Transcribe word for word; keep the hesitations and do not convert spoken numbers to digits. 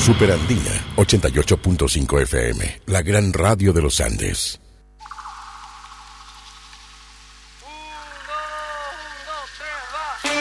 Superandina ochenta y ocho punto cinco F M, la gran radio de los Andes.